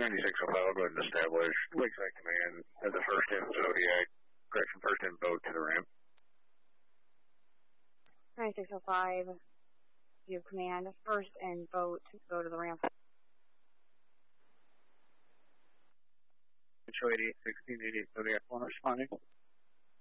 9605, I'll go ahead and establish Lakeside Command as the first in Zodiac. Correction, first in boat to the ramp. 9605, you have command, first in boat, go to the ramp. Control 88, 1688, Zodiac 1 responding.